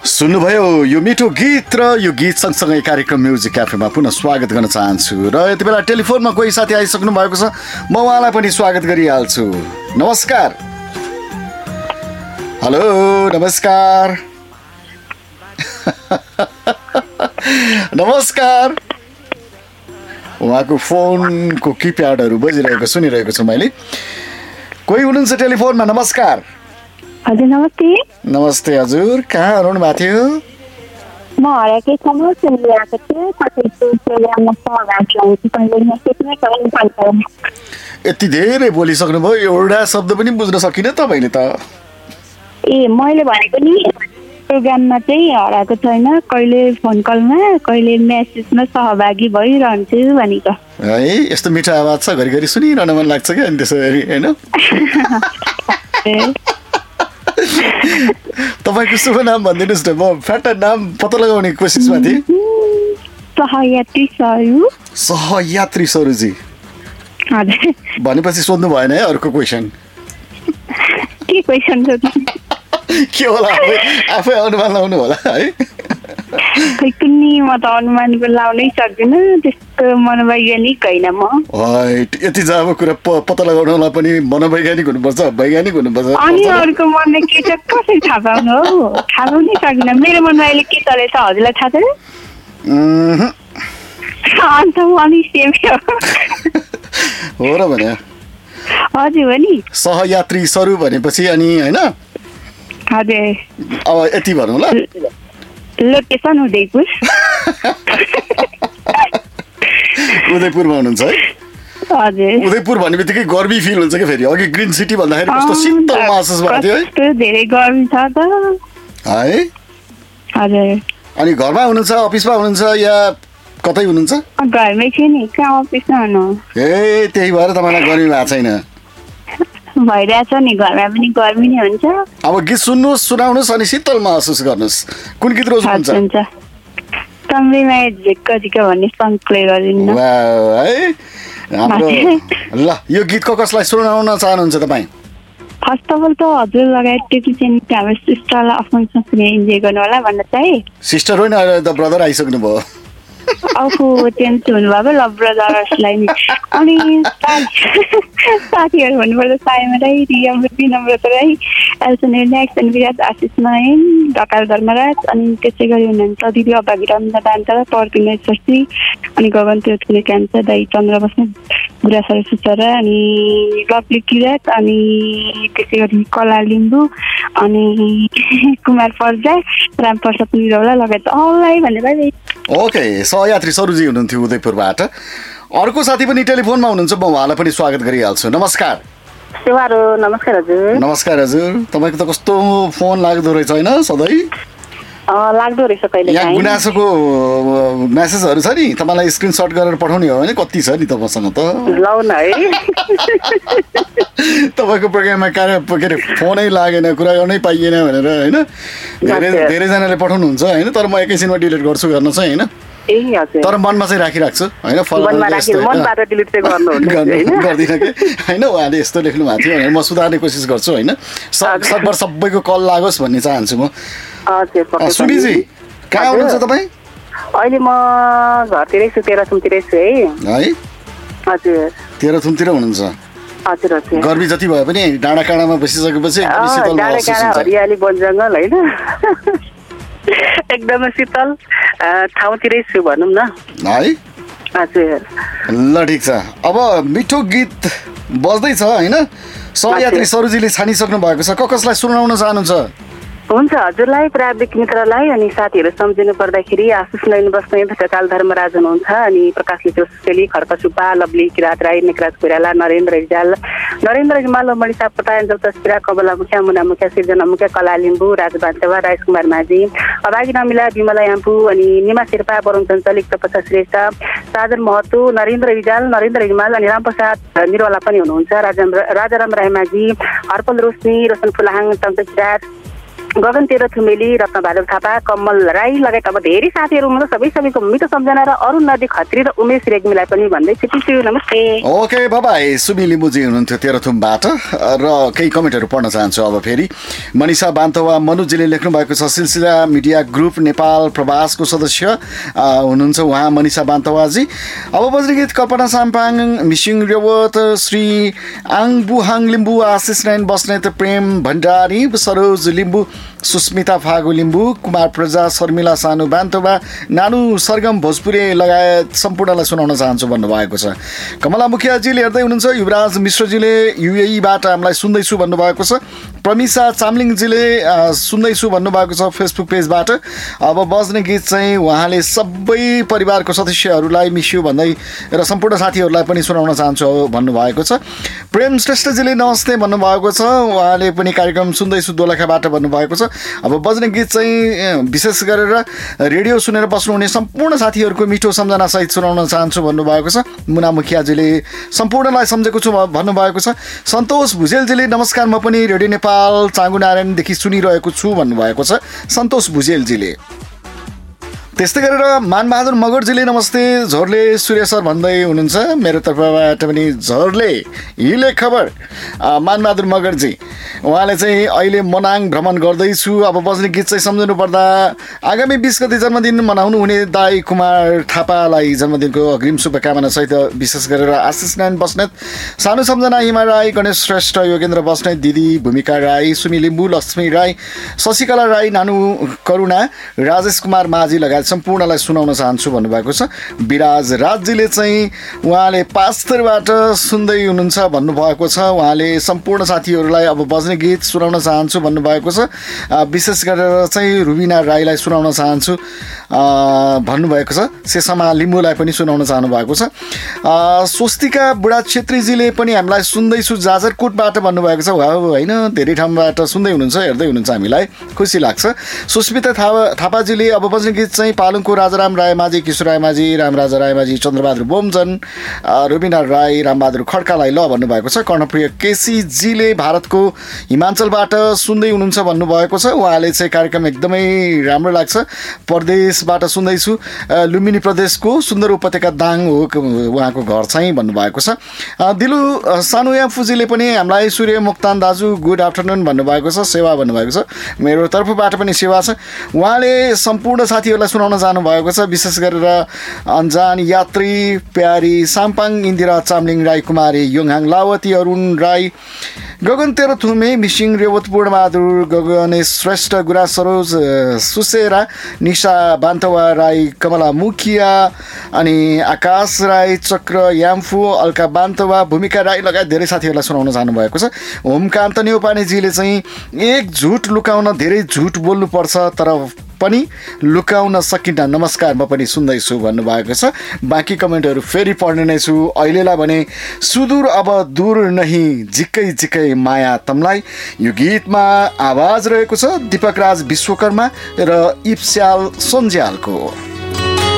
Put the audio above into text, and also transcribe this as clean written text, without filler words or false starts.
सुन्नुभयो यो मिठो गीत र यो गीत सँगसँगै कार्यक्रम म्युजिक क्याफेमा पुनः स्वागत गर्न चाहन्छु र यति बेला टेलिफोनमा कोही साथी आइसक्नु भएको छ म उहाँलाई पनि स्वागत गरिहाल्छु। नमस्कार। हेलो नमस्कार। नमस्कार। उहाँको फोनको किप्याडहरू बजिरहेको सुनिरहेको छु मैले। कोही हुनुहुन्छ टेलिफोनमा? नमस्कार। हजुर नमस्ते। नमस्ते हजुर, कहाँ हुनु भएको थियो? म हराएकै ठाउँमा सुनिरहेको थिएँ। तपाईँको प्रोग्राममा सहभागी हुन्छु कहिले नसक्ने कहिले पाउँदैन। यति धेरै बोलिसक्नुभयो, एउटा शब्द पनि बुझ्न सकिन तपाईँले त। ए मैले भनेको नि प्रोग्राममा चाहिँ हराएको छैन, कहिले फोन कलमा कहिले मेसेजमा सहभागी भइरहन्छु भनेको। है यस्तो मिठो आवाज छ, घरिघरि सुनिरहन मन लाग्छ क्या अनि त्यसरी होइन। तपाईँको शुभ नाम भनिदिनुहोस् न, म फ्याट नाम पत्ता लगाउने कोसिसमा थिएँ। सहयात्री सरू। सहयात्री सरूजी हजुर भनेपछि सोध्नु भएन है अर्को क्वेसन। के क्वेसन सोध्नु? के होला आफै अनुमान लाउनु होला है। खै कुन्नी म त अनुमानको लाउनै सक्दिनँ, त्यस्तो मनोवैज्ञानिक होइन म। यति जब कुरा पत्ता लगाउनलाई पनि मनोवैज्ञानिक हुनुपर्छ, वैज्ञानिक हुनुपर्छ। अनि अरूको मनले के छ कसरी थाहा पाउनु हो? थाहा पाउनै सक्दिनँ। मेरो मनमा अहिले के चलेछ हजुरलाई थाहा छ? अन्त म अनि सेम हो र भने हजुर हो नि। सहयात्री सरू भनेपछि अनि होइन। हजुर अब यति भनौँ ल, लोकेसन उदयपुर। उदयपुरमा हुनुहुन्छ है? हजुर उदयपुर भन्ने बित्तिकै गर्मी फिल हुन्छ क्या फेरि। अघि ग्रिन सिटी भन्दाखेरि कस्तो शीतल महसुस भएको थियो है। कस्तो धेरै गर्मी छ त है। हजुर। अनि घरमा हुनुहुन्छ, अफिसमा हुनुहुन्छ या कतै हुनुहुन्छ? घरमै छु नि, कहाँ अफिसमा हुनु? ए त्यही भएर तपाईँलाई गर्मी भएको छैन। भइरहेछ नि, घरमा पनि गर्मी नै हुन्छ। अब गीत सुन्नुहोस्, सुनाउनुहोस् अनि शीतल महसुस गर्नुहोस्। कुन गीत रोज्नुहुन्छ? हुन्छ तम्बीमा झिक्क झिक्क भन्ने सङ्ग प्ले गरिदिनु न। है हाम्रो ल यो गीत कसलाई सुनाउन चाहनुहुन्छ तपाईँ? फर्स्ट अफ अल त हजुर लगायत टेक्निसियन हाम्रो सिस्टरलाई आफ्नो संस्कृति इन्जोय गर्नु होला भन्न चाहे। सिस्टर होइन, अहिले त ब्रदर आइसक्नु भयो। आफू चेन्ज हुनुभएको ल ब्रदर्सलाई नि। अनि साथीहरू भन्नुपर्दा सायमा राई, रिया मुर्ती, नम्रता राई, एल्सन नेक्स अनि विराट आशिष नयन, ढकाल धर्मराज, अनि त्यसै गरी हुनुहुन्छ दिदी अभागी रमना दान्ता, पर्पिना शस्त्री, अनि गगन तेजकुले क्यान्सर, दाई चन्द्र बस्ने, बुढा सरस्वती चरा, अनि लभली किरात, अनि त्यसै गरी कला लिम्बू, अनि कुमार पर्जा, राम प्रसाद निरौला लगायत अलाई भन्ने। ओके, सहयात्री सरूजी हुनुहुन्थ्यो उदयपुरबाट। अर्को साथी पनि टेलिफोनमा हुनुहुन्छ, म उहाँलाई पनि स्वागत गरिहाल्छु। नमस्कार। नमस्कार हजुर। नमस्कार हजुर, तपाईँको त कस्तो फोन लाग्दो रहेछ होइन सधैँ? लाग्दो रहेछ कहिले। यहाँ गुनासोको मेसेजहरू छ नि, तपाईँलाई स्क्रिनसट गरेर पठाउने हो भने कति छ नि तपाईँसँग त। लाउन है। तपाईँको प्रोग्राममा के अरे फोनै लागेन, कुरा गर्नै पाइएन भनेर होइन धेरैजनाले पठाउनुहुन्छ होइन। तर म एकैछिनमा डिलिट गर्छु गर्न चाहिँ होइन, तर मनमा चाहिँ राखिराख्छु होइन। गर्दिनँ कि होइन, उहाँले यस्तो लेख्नु भएको थियो भनेर म सुधार्ने कोसिस गर्छु होइन। सकभर सबैको कल लागोस् भन्ने चाहन्छु म। सुनिजी कहाँ हुनुहुन्छ तपाईँ? अहिले म घरतिरै छु, तेह्रथुमतिरै छु है। हजुर तेह्रथुमतिर हुनुहुन्छ? हजुर हजुर। गर्मी जति भए पनि डाँडा काँडामा बसिसकेपछि हरियाली वन जङ्गल होइन, एकदमै शीतल ठाउँतिरै छु भनौँ न है। हजुर ल ठिक छ। अब मिठो गीत बज्दैछ होइन। सहयात्री सरूजीले छानिसक्नु भएको छ, कसलाई सुनाउन चाहनुहुन्छ? हुन्छ हजुरलाई, प्राविधिक मित्रलाई, अनि साथीहरू सम्झिनु पर्दाखेरि आशिष नयन बस्ने, ढकाल धर्मराज हुनुहुन्छ, अनि प्रकाश लिचो सुसेली, खड्क सुब्बा, लवली किरात राई, मेघराज कोइराला, नरेन्द्र रिजाल, नरेन्द्र हिमाल, मणि सापकोटा, एन्जल तस्बिरा, कमला मुखिया, मुना मुखिया, सिर्जना मुखिया, कला लिम्बू, राज बान्चवा, राज कुमार माझी, अभागी नमिला, विमला याम्पू, अनि निमा शेर्पा, वरुण चञ्चलिक, तपस्या श्रेष्ठ, साजन महतो, नरेन्द्र रिजाल, नरेन्द्र हिमाल, अनि रामप्रसाद निरवाला पनि हुनुहुन्छ, राजाराम राई माझी, हर्पल रोशनी, रोशन फुलाहाङ, चन्द्र किरात, गगन तेह्रथुमेली, रत्नबहादुर थापा, कमल राई लगायत अब धेरै साथीहरू हुनुहुन्छ। सबैको मिठो सम्झना र अरुण नदी खत्री र उमेश रेग्मीलाई पनि भन्दैछु टिस्यु नमस्ते। Okay bye-bye. सुमी लिम्बुजी हुनुहुन्थ्यो तेह्रथुमबाट र केही कमेन्टहरू पढ्न चाहन्छु अब फेरि। मनिषा बान्तवा मनुजीले लेख्नु भएको छ, सिलसिला मिडिया ग्रुप नेपाल प्रवासको सदस्य हुनुहुन्छ उहाँ मनिषा बान्तवाजी। अब बज्ने गीत कल्पना साम्पाङ, मिसिङ रेवत, श्री आङबुहाङ लिम्बू, आशिष नारायण बस्नेत, प्रेम भण्डारी, सरोज लिम्बू, सुस्मिता फागु लिम्बू, कुमार प्रजा, शर्मिला सानु बान्तोबा, नानु सरगम भोजपुरे लगायत सम्पूर्णलाई सुनाउन चाहन्छु भन्नुभएको छ। कमला मुखियाजीले हेर्दै हुनुहुन्छ। युवराज मिश्रजीले युएईबाट हामीलाई सुन्दैछु भन्नुभएको छ। प्रमिसा चामलिङजीले सुन्दैछु भन्नुभएको छ फेसबुक पेजबाट। अब बज्ने गीत चाहिँ उहाँले सबै परिवारको सदस्यहरूलाई मिस्यु भन्दै र सम्पूर्ण साथीहरूलाई पनि सुनाउन चाहन्छु भन्नुभएको छ। प्रेम श्रेष्ठजीले नमस्ते भन्नुभएको छ, उहाँले पनि कार्यक्रम सुन्दैछु दोलखाबाट भन्नुभएको छ। अब बज्ने गीत चाहिँ विशेष गरेर रेडियो सुनेर बस्नुहुने सम्पूर्ण साथीहरूको मिठो सम्झनासहित सुनाउन चाहन्छु भन्नुभएको छ। मुना मुखियाजीले सम्पूर्णलाई सम्झेको छु भन्नुभएको छ। सन्तोष भुजेलजीले नमस्कार, म पनि रेडियो नेपाल चाँगुनारायणदेखि सुनिरहेको छु भन्नुभएको छ सन्तोष भुजेलजीले। त्यस्तै गरेर मानबहादुर मगरजीले नमस्ते, झोरले सूर्य सर भन्दै हुनुहुन्छ। मेरो तर्फबाट पनि झोरले हिले खबर मानबहादुर मगरजी, उहाँले चाहिँ अहिले मनाङ भ्रमण गर्दैछु। अब बज्ने गीत चाहिँ सम्झनु पर्दा आगामी 20 गते जन्मदिन मनाउनु हुने दाई कुमार थापालाई जन्मदिनको अग्रिम शुभकामना सहित विशेष गरेर आशिष नारायण बस्नेत, सानु सम्झना हिमा राई, गणेश श्रेष्ठ, योगेन्द्र बस्नेत, दिदी भूमिका राई, सुमी लिम्बू, लक्ष्मी राई, शशिकला राई, नानु करुणा, राजेश कुमार माझी लगायत सम्पूर्णलाई सुनाउन चाहन्छु भन्नुभएको छ। विराज राजजीले चाहिँ उहाँले पास्तरबाट सुन्दै हुनुहुन्छ भन्नुभएको छ। उहाँले सम्पूर्ण साथीहरूलाई अब बज्ने गीत सुनाउन चाहन्छु भन्नुभएको छ। विशेष गरेर चाहिँ रुबिना राईलाई सुनाउन चाहन्छु भन्नुभएको छ। सेसमा लिम्बूलाई पनि सुनाउन चाहनु भएको छ। स्वस्तिका बुढा छेत्रीजीले पनि हामीलाई सुन्दैछु जाजरकोटबाट भन्नुभएको छ। होइन, धेरै ठाउँबाट सुन्दै हुनुहुन्छ, हेर्दै हुनुहुन्छ, हामीलाई खुसी लाग्छ। सुस्मिता थापाजीले अब बज्ने गीत चाहिँ पालुङको राजाराम रायमाझी, किशोर रायमाझी, रामराजा रायमाझी, चन्द्रबहादुर बोमजन, रुबिना राई, रामबहादुर खड्कालाई ल भन्नुभएको छ। कर्णप्रिय केसीजीले भारतको हिमाञ्चलबाट सुन्दै हुनुहुन्छ भन्नुभएको छ। उहाँले चाहिँ कार्यक्रम एकदमै राम्रो लाग्छ, परदेशबाट सुन्दैछु, लुम्बिनी प्रदेशको सुन्दर उपत्यका दाङ हो उहाँको घर चाहिँ भन्नुभएको छ। दिलु सानुया फुजीले पनि हामीलाई सूर्य मोक्तान दाजु गुड आफ्टरनुन भन्नुभएको छ, सेवा भन्नुभएको छ। मेरो तर्फबाट पनि सेवा छ। उहाँले सम्पूर्ण साथीहरूलाई सुनाउन जानुभएको छ, विशेष गरेर अन्जान यात्री, प्यारी साम्पाङ, इन्दिरा चामलिङ राई, कुमारी योङहाङ लावती, अरुण राई, गगन तेह्रथुमे, मिसिङ रेवत, पूर्णबहादुर, गगनेश श्रेष्ठ, गुरा सरोज सुसेरा, निशा बान्तवा राई, कमला मुखिया, अनि आकाश राई, चक्र याम्फू, अल्का बान्तवा, भूमिका राई लगायत धेरै साथीहरूलाई सुनाउन जानुभएको छ। होमकान्त नेउपानेजीले चाहिँ एक झुट लुकाउन धेरै झुट बोल्नुपर्छ तर पनि लुकाउन सकिन्न, नमस्कार म पनि सुन्दैछु भन्नुभएको छ। बाँकी कमेन्टहरू फेरि पढ्ने नै छु। अहिलेलाई भने सुदूर अब दूर नहीं, जिक्कै जिक्कै माया तमलाई, यो गीतमा आवाज रहेको छ दीपक राज विश्वकर्मा र इप्स्याल सोन्ज्यालको।